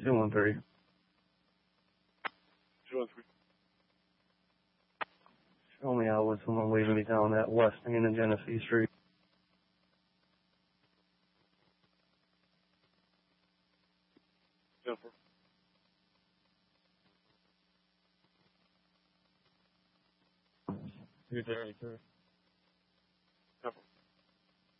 213. 213. Show me out with someone leaving me down that West Main and Genesee Street. Jennifer. You're there, sir.